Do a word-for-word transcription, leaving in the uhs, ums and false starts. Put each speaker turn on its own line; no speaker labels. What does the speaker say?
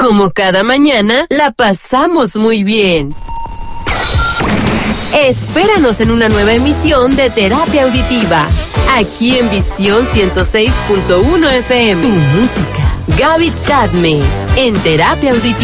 Como cada mañana, la pasamos muy bien. Espéranos en una nueva emisión de Terapia Auditiva, aquí en Visión ciento seis punto uno F M. Tu música. Gaby Cadme, en Terapia Auditiva.